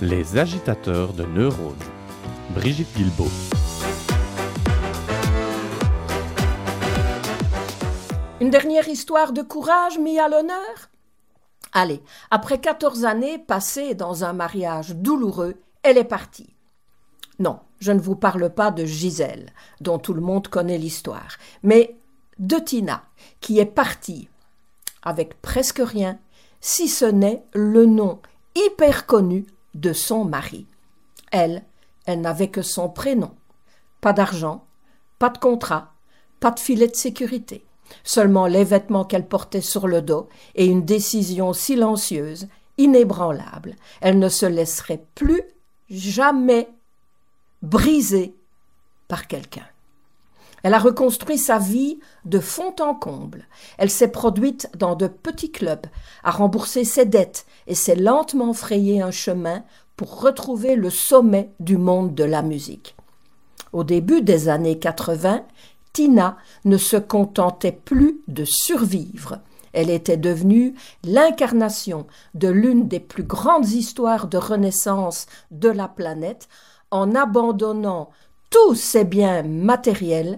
Les agitateurs de neurones. Brigitte Guilbeault. Une dernière histoire de courage mis à l'honneur? Allez, après 14 années passées dans un mariage douloureux, elle est partie. Non, je ne vous parle pas de Gisèle, dont tout le monde connaît l'histoire, mais de Tina, qui est partie avec presque rien, si ce n'est le nom hyper connu de son mari. Elle n'avait que son prénom. Pas d'argent, pas de contrat, pas de filet de sécurité. Seulement les vêtements qu'elle portait sur le dos et une décision silencieuse, inébranlable. Elle ne se laisserait plus jamais briser par quelqu'un. Elle a reconstruit sa vie de fond en comble. Elle s'est produite dans de petits clubs, a remboursé ses dettes et s'est lentement frayé un chemin pour retrouver le sommet du monde de la musique. Au début des années 80, Tina ne se contentait plus de survivre. Elle était devenue l'incarnation de l'une des plus grandes histoires de renaissance de la planète en abandonnant tous ses biens matériels.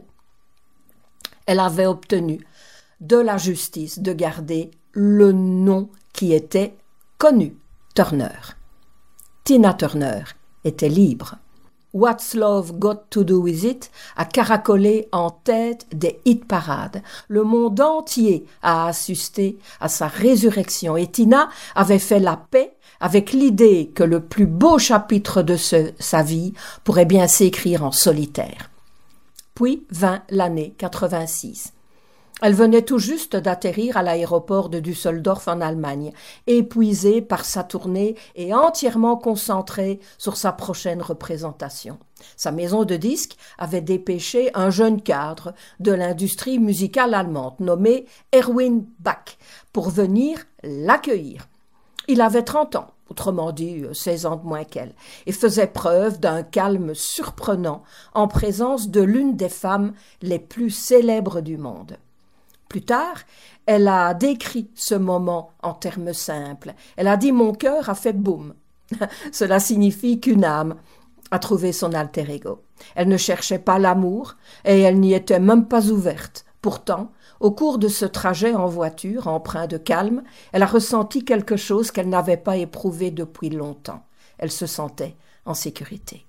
Elle avait obtenu de la justice de garder le nom qui était connu, Turner. Tina Turner était libre. What's Love Got to Do With It a caracolé en tête des hit-parades. Le monde entier a assisté à sa résurrection et Tina avait fait la paix avec l'idée que le plus beau chapitre de sa vie pourrait bien s'écrire en solitaire. Puis vint l'année 86. Elle venait tout juste d'atterrir à l'aéroport de Düsseldorf en Allemagne, épuisée par sa tournée et entièrement concentrée sur sa prochaine représentation. Sa maison de disques avait dépêché un jeune cadre de l'industrie musicale allemande nommé Erwin Bach pour venir l'accueillir. Il avait 30 ans, autrement dit 16 ans de moins qu'elle, et faisait preuve d'un calme surprenant en présence de l'une des femmes les plus célèbres du monde. Plus tard, elle a décrit ce moment en termes simples. Elle a dit « Mon cœur a fait boum ». Cela signifie qu'une âme a trouvé son alter ego. Elle ne cherchait pas l'amour et elle n'y était même pas ouverte. Pourtant, au cours de ce trajet en voiture, empreint de calme, elle a ressenti quelque chose qu'elle n'avait pas éprouvé depuis longtemps. Elle se sentait en sécurité.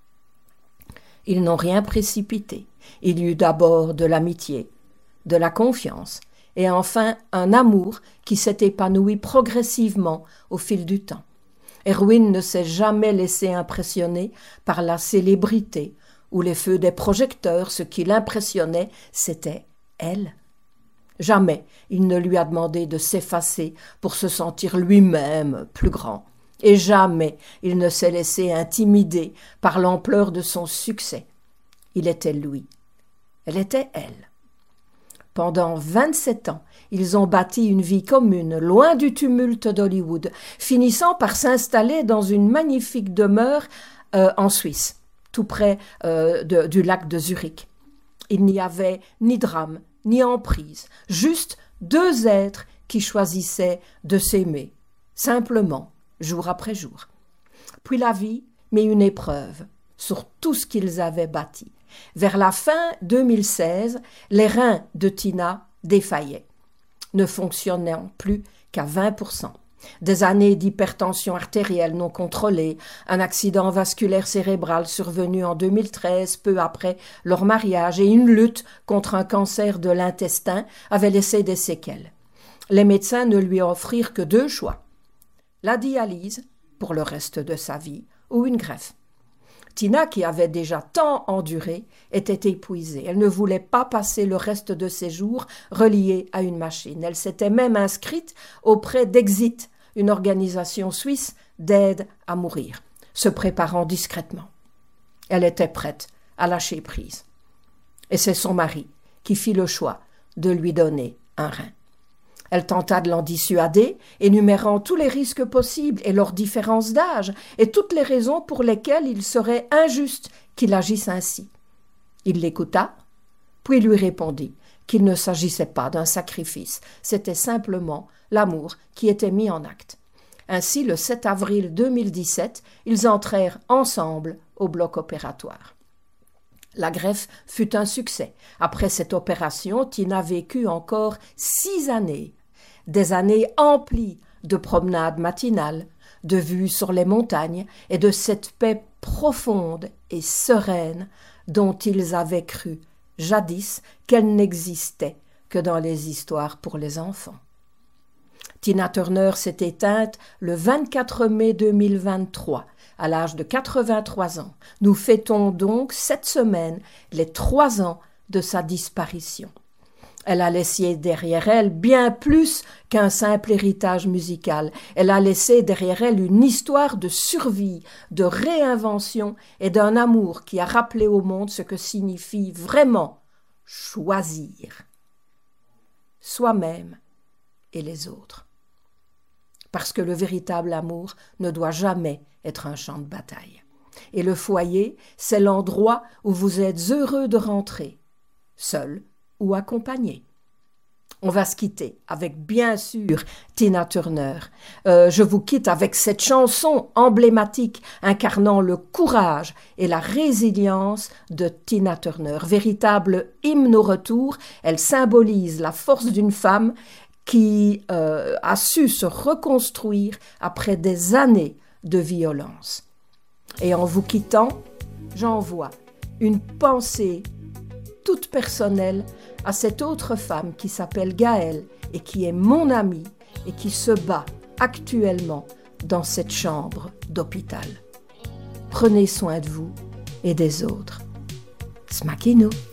Ils n'ont rien précipité. Il y eut d'abord de l'amitié, de la confiance et enfin un amour qui s'est épanoui progressivement au fil du temps. Erwin ne s'est jamais laissé impressionner par la célébrité ou les feux des projecteurs. Ce qui l'impressionnait, c'était elle. Jamais il ne lui a demandé de s'effacer pour se sentir lui-même plus grand. Et jamais il ne s'est laissé intimider par l'ampleur de son succès. Il était lui. Elle était elle. Pendant 27 ans, ils ont bâti une vie commune, loin du tumulte d'Hollywood, finissant par s'installer dans une magnifique demeure en Suisse, tout près du lac de Zurich. Il n'y avait ni drame, ni emprise, juste deux êtres qui choisissaient de s'aimer, simplement, jour après jour. Puis la vie mit une épreuve sur tout ce qu'ils avaient bâti. Vers la fin 2016, les reins de Tina défaillaient, ne fonctionnant plus qu'à 20%. Des années d'hypertension artérielle non contrôlée, un accident vasculaire cérébral survenu en 2013, peu après leur mariage, et une lutte contre un cancer de l'intestin avaient laissé des séquelles. Les médecins ne lui offrirent que 2 choix, la dialyse pour le reste de sa vie ou une greffe. Tina, qui avait déjà tant enduré, était épuisée. Elle ne voulait pas passer le reste de ses jours reliée à une machine. Elle s'était même inscrite auprès d'Exit, une organisation suisse d'aide à mourir, se préparant discrètement. Elle était prête à lâcher prise. Et c'est son mari qui fit le choix de lui donner un rein. Elle tenta de l'en dissuader, énumérant tous les risques possibles et leurs différences d'âge, et toutes les raisons pour lesquelles il serait injuste qu'il agisse ainsi. Il l'écouta, puis lui répondit qu'il ne s'agissait pas d'un sacrifice, c'était simplement l'amour qui était mis en acte. Ainsi, le 7 avril 2017, ils entrèrent ensemble au bloc opératoire. La greffe fut un succès. Après cette opération, Tina vécut encore 6 années. Des années emplies de promenades matinales, de vues sur les montagnes et de cette paix profonde et sereine dont ils avaient cru jadis qu'elle n'existait que dans les histoires pour les enfants. Tina Turner s'est éteinte le 24 mai 2023, à l'âge de 83 ans. Nous fêtons donc cette semaine les 3 ans de sa disparition. Elle a laissé derrière elle bien plus qu'un simple héritage musical. Elle a laissé derrière elle une histoire de survie, de réinvention et d'un amour qui a rappelé au monde ce que signifie vraiment choisir soi-même et les autres. Parce que le véritable amour ne doit jamais être un champ de bataille. Et le foyer, c'est l'endroit où vous êtes heureux de rentrer, seul ou accompagné. On va se quitter avec, bien sûr, Tina Turner. Je vous quitte avec cette chanson emblématique incarnant le courage et la résilience de Tina Turner. Véritable hymne au retour, elle symbolise la force d'une femme qui a su se reconstruire après des années de violence. Et en vous quittant, j'envoie une pensée toute personnelle à cette autre femme qui s'appelle Gaëlle et qui est mon amie et qui se bat actuellement dans cette chambre d'hôpital. Prenez soin de vous et des autres. Smakinu.